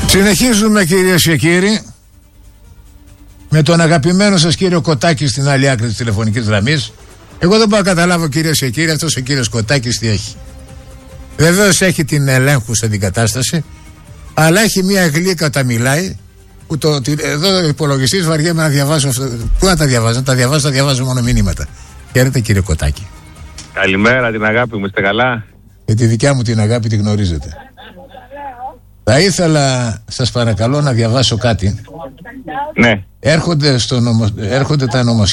Συνεχίζουμε, κυρίες και κύριοι, με τον αγαπημένο σας κύριο Κωτάκη στην άλλη άκρη της τηλεφωνικής γραμμής. Εγώ δεν μπορώ να καταλάβω, κυρίες και κύριοι, αυτός ο κύριος Κωτάκης τι έχει. Βεβαίως έχει την ελέγχουσα την κατάσταση, αλλά έχει μια γλύκα όταν μιλάει, που εδώ ο υπολογιστής βαριέμαι να διαβάζω αυτό. Πού να τα διαβάζω, τα διαβάζω μόνο μηνύματα. Χαίρετε, κύριε Κωτάκη. Καλημέρα, την αγάπη μου, είστε καλά? Και τη δικιά μου την αγάπη τη γνωρίζετε. Θα ήθελα, σας παρακαλώ, να διαβάσω κάτι. Ναι. Έρχονται τα νομοσχέδια